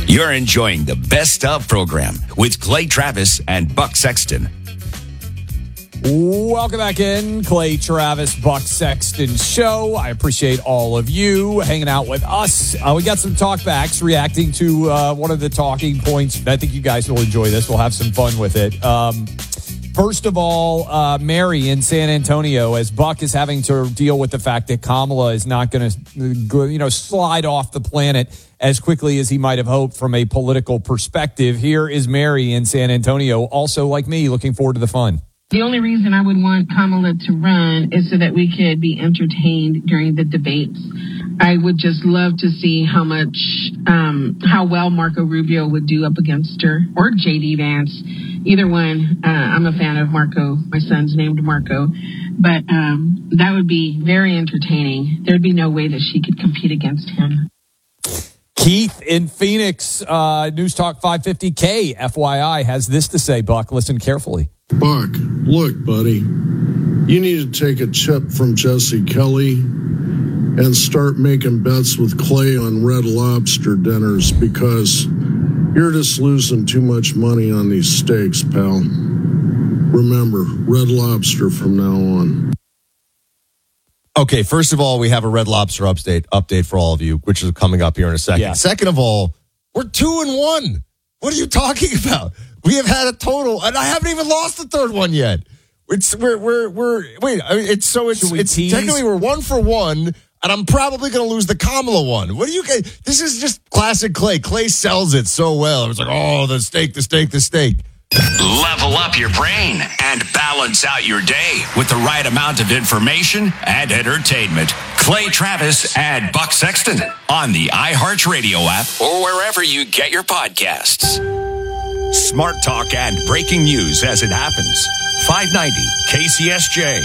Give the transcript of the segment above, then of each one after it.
You're enjoying the Best Of program with Clay Travis and Buck Sexton. Welcome back in, Clay Travis, Buck Sexton Show. I appreciate all of you hanging out with us. We got some talkbacks reacting to one of the talking points. I think you guys will enjoy this. We'll have some fun with it. First of all, Mary in San Antonio, as Buck is having to deal with the fact that Kamala is not going to, slide off the planet as quickly as he might have hoped from a political perspective. Here is Mary in San Antonio, also like me, looking forward to the fun. The only reason I would want Kamala to run is so that we could be entertained during the debates. I would just love to see how well Marco Rubio would do up against her, or J.D. Vance. Either one. I'm a fan of Marco. My son's named Marco. But that would be very entertaining. There'd be no way that she could compete against him. Keith in Phoenix, News Talk 550K, FYI, has this to say, Buck. Listen carefully. Buck, look, buddy, you need to take a chip from Jesse Kelly and start making bets with Clay on Red Lobster dinners because you're just losing too much money on these steaks, pal. Remember, Red Lobster from now on. Okay, first of all, we have a Red Lobster update for all of you, which is coming up here in a second. Yeah. Second of all, we're 2-1. What are you talking about? We have had a total, and I haven't even lost the third one yet. Technically we're 1 for 1, and I'm probably going to lose the Kamala one. What do you guys? This is just classic Clay. Clay sells it so well. It's like, oh, the steak. Level up your brain and balance out your day with the right amount of information and entertainment. Clay Travis and Buck Sexton on the iHeartRadio app or wherever you get your podcasts. Smart talk and breaking news as it happens. 590 KCSJ.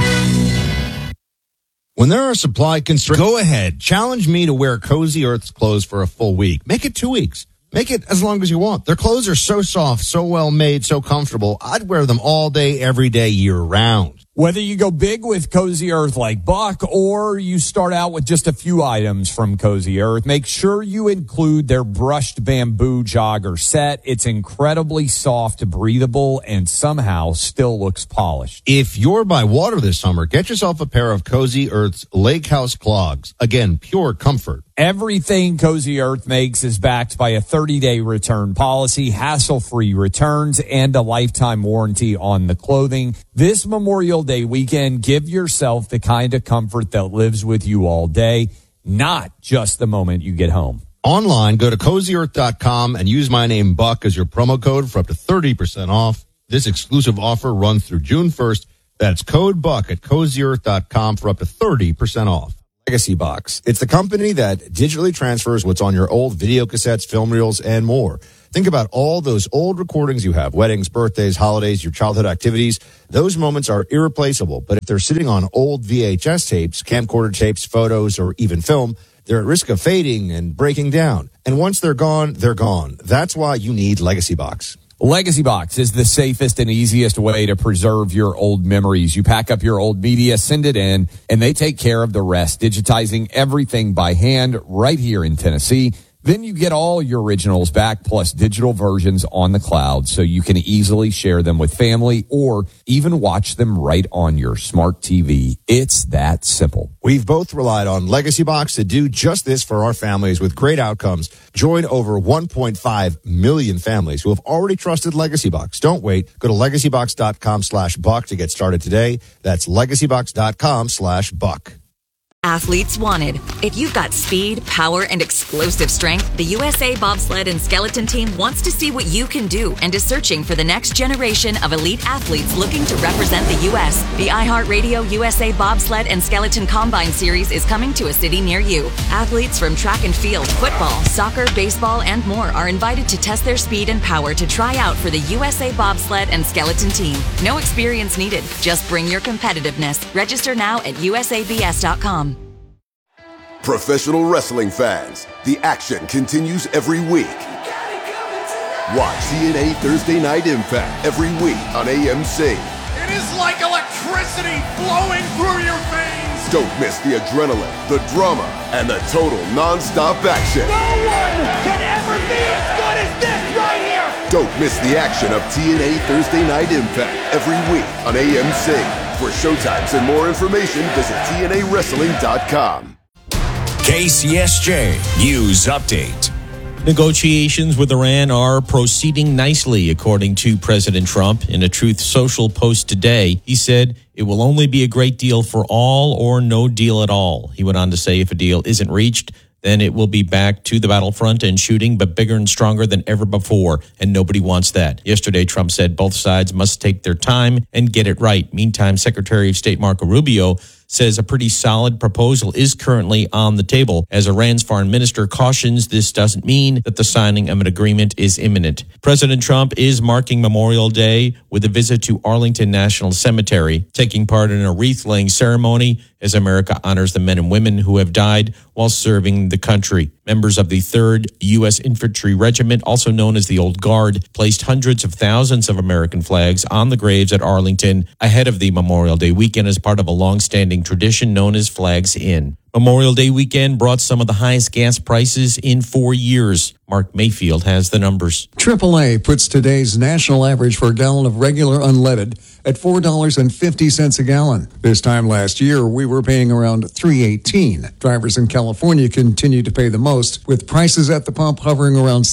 When there are supply constraints, go ahead. Challenge me to wear Cozy Earth's clothes for a full week. Make it 2 weeks. Make it as long as you want. Their clothes are so soft, so well made, so comfortable. I'd wear them all day, every day, year round. Whether you go big with Cozy Earth like Buck or you start out with just a few items from Cozy Earth, make sure you include their brushed bamboo jogger set. It's incredibly soft, breathable, and somehow still looks polished. If you're by water this summer, get yourself a pair of Cozy Earth's Lake House clogs. Again, pure comfort. Everything Cozy Earth makes is backed by a 30-day return policy, hassle-free returns, and a lifetime warranty on the clothing. This Memorial Day weekend, give yourself the kind of comfort that lives with you all day, not just the moment you get home. Online, go to CozyEarth.com and use my name Buck as your promo code for up to 30% off. This exclusive offer runs through June 1st. That's code Buck at CozyEarth.com for up to 30% off. Legacy Box. It's the company that digitally transfers what's on your old video cassettes, film reels, and more. Think about all those old recordings you have, weddings, birthdays, holidays, your childhood activities. Those moments are irreplaceable, but if they're sitting on old VHS tapes, camcorder tapes, photos, or even film, they're at risk of fading and breaking down. And once they're gone, they're gone. That's why you need Legacy Box. Legacy Box is the safest and easiest way to preserve your old memories. You pack up your old media, send it in, and they take care of the rest, digitizing everything by hand right here in Tennessee. Then you get all your originals back, plus digital versions on the cloud, so you can easily share them with family or even watch them right on your smart TV. It's that simple. We've both relied on Legacy Box to do just this for our families with great outcomes. Join over 1.5 million families who have already trusted Legacy Box. Don't wait. Go to legacybox.com/buck to get started today. That's legacybox.com/buck. Athletes wanted. If you've got speed, power, and explosive strength, the USA Bobsled and Skeleton Team wants to see what you can do and is searching for the next generation of elite athletes looking to represent the U.S. The iHeartRadio USA Bobsled and Skeleton Combine Series is coming to a city near you. Athletes from track and field, football, soccer, baseball, and more are invited to test their speed and power to try out for the USA Bobsled and Skeleton Team. No experience needed. Just bring your competitiveness. Register now at usabs.com. Professional wrestling fans, the action continues every week. Watch TNA Thursday Night Impact every week on AMC. It is like electricity flowing through your veins. Don't miss the adrenaline, the drama, and the total non-stop action. No one can ever see as good as this right here. Don't miss the action of TNA Thursday Night Impact every week on AMC. For showtimes and more information, visit TNAWrestling.com. KCSJ News Update. Negotiations with Iran are proceeding nicely, according to President Trump. In a Truth Social post today, he said it will only be a great deal for all or no deal at all. He went on to say if a deal isn't reached, then it will be back to the battlefront and shooting, but bigger and stronger than ever before, and nobody wants that. Yesterday, Trump said both sides must take their time and get it right. Meantime, Secretary of State Marco Rubio says a pretty solid proposal is currently on the table. As Iran's foreign minister cautions, this doesn't mean that the signing of an agreement is imminent. President Trump is marking Memorial Day with a visit to Arlington National Cemetery, taking part in a wreath-laying ceremony as America honors the men and women who have died while serving the country. Members of the 3rd U.S. Infantry Regiment, also known as the Old Guard, placed hundreds of thousands of American flags on the graves at Arlington ahead of the Memorial Day weekend as part of a long-standing tradition known as Flags In. Memorial Day weekend brought some of the highest gas prices in 4 years. Mark Mayfield has the numbers. AAA puts today's national average for a gallon of regular unleaded at $4.50 a gallon. This time last year, we were paying around $3.18. Drivers in California continue to pay the most, with prices at the pump hovering around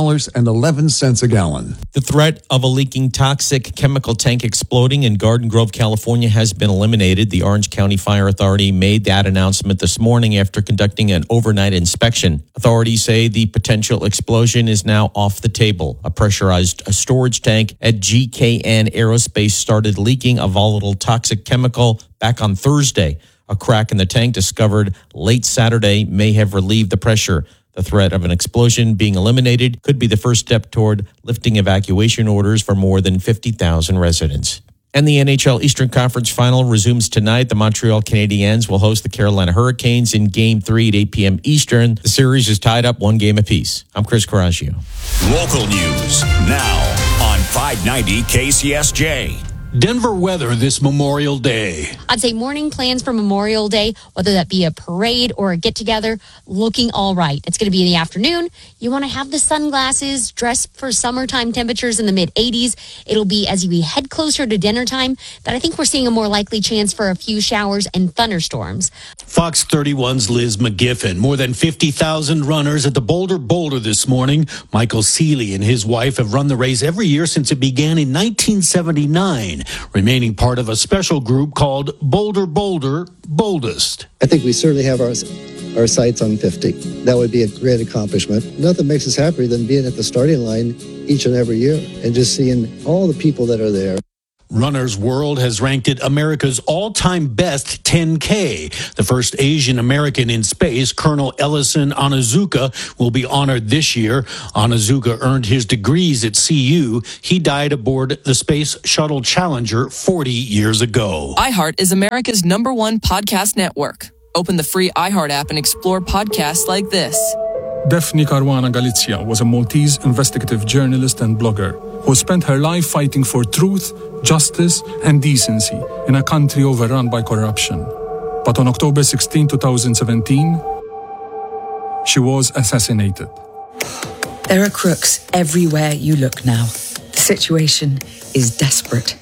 $6.11 a gallon. The threat of a leaking toxic chemical tank exploding in Garden Grove, California has been eliminated. The Orange County Fire Authority made that announcement this morning after conducting an overnight inspection. Authorities say the potential explosion is now off the table. A pressurized storage tank at GKN Aerospace started leaking a volatile toxic chemical back on Thursday. A crack in the tank discovered late Saturday may have relieved the pressure. The threat of an explosion being eliminated could be the first step toward lifting evacuation orders for more than 50,000 residents. And the NHL Eastern Conference Final resumes tonight. The Montreal Canadiens will host the Carolina Hurricanes in Game 3 at 8 p.m. Eastern. The series is tied up 1 game apiece. I'm Chris Coraggio. Local news now on 590 KCSJ. Denver weather this Memorial Day. I'd say morning plans for Memorial Day, whether that be a parade or a get-together, looking all right. It's going to be in the afternoon. You want to have the sunglasses, dress for summertime temperatures in the mid-80s. It'll be as we head closer to dinner time that I think we're seeing a more likely chance for a few showers and thunderstorms. Fox 31's Liz McGiffin. More than 50,000 runners at the Boulder this morning. Michael Seeley and his wife have run the race every year since it began in 1979. Remaining part of a special group called Boulder Boldest. I think we certainly have our sights on 50. That would be a great accomplishment. Nothing makes us happier than being at the starting line each and every year and just seeing all the people that are there. Runner's World has ranked it America's all-time best 10K. The first Asian American in space, Colonel Ellison Onizuka, will be honored this year. Onizuka earned his degrees at CU. He died aboard the Space Shuttle Challenger 40 years ago. iHeart is America's #1 podcast network. Open the free iHeart app and explore podcasts like this. Daphne Caruana Galizia was a Maltese investigative journalist and blogger who spent her life fighting for truth, justice, and decency in a country overrun by corruption. But on October 16, 2017, she was assassinated. There are crooks everywhere you look now. The situation is desperate.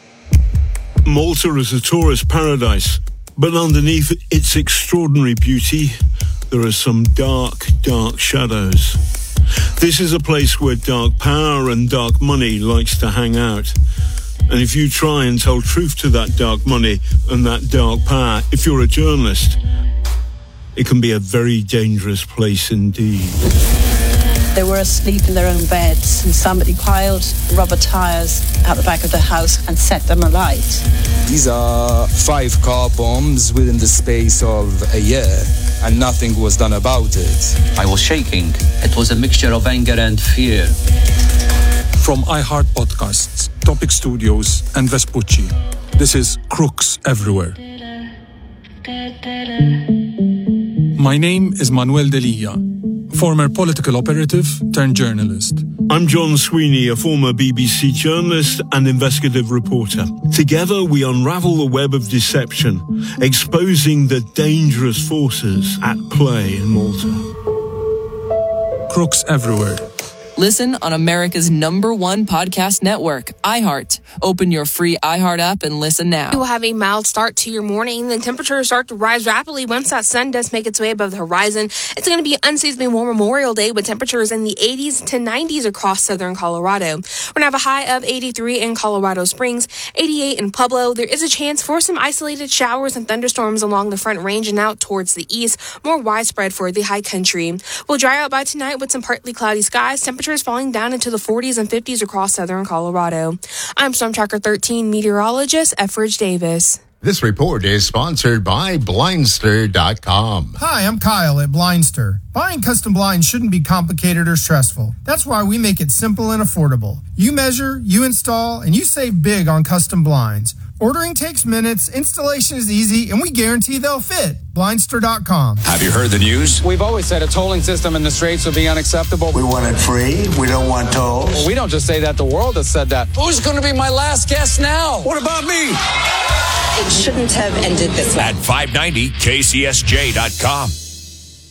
Malta is a tourist paradise, but underneath its extraordinary beauty, there are some dark shadows. This is a place where dark power and dark money likes to hang out. And if you try and tell truth to that dark money and that dark power, if you're a journalist, it can be a very dangerous place indeed. They were asleep in their own beds and somebody piled rubber tires out the back of the house and set them alight. These are 5 car bombs within the space of a year, and nothing was done about it. I was shaking. It was a mixture of anger and fear. From iHeart Podcasts, Topic Studios, and Vespucci, this is Crooks Everywhere. My name is Manuel Delia, former political operative turned journalist. I'm John Sweeney, a former BBC journalist and investigative reporter. Together, we unravel the web of deception, exposing the dangerous forces at play in Malta. crooks everywhere. Listen on America's #1 podcast network, iHeart. Open your free iHeart app and listen now. You will have a mild start to your morning. The temperatures start to rise rapidly once that sun does make its way above the horizon. It's going to be an unseasonably warm Memorial Day with temperatures in the 80s to 90s across southern Colorado. We're going to have a high of 83 in Colorado Springs, 88 in Pueblo. There is a chance for some isolated showers and thunderstorms along the Front Range and out towards the east, more widespread for the high country. We'll dry out by tonight with some partly cloudy skies. Temperatures falling down into the 40s and 50s across southern Colorado. I'm Storm Tracker 13 meteorologist Efridge Davis. This report is sponsored by Blindster.com. Hi, I'm Kyle at Blindster. Buying custom blinds shouldn't be complicated or stressful. That's why we make it simple and affordable. You measure, you install, and you save big on custom blinds. Ordering takes minutes, installation is easy, and we guarantee they'll fit. Blindster.com. Have you heard the news? We've always said a tolling system in the Straits would be unacceptable. We want it free. We don't want tolls. Well, we don't just say that. The world has said that. Who's going to be my last guest now? What about me? It shouldn't have ended this way. At 590KCSJ.com.